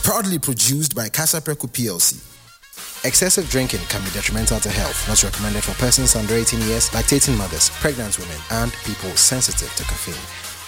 Proudly produced by Casa Preco PLC. Excessive drinking can be detrimental to health. Not recommended for persons under 18 years, lactating mothers, pregnant women, and people sensitive to caffeine.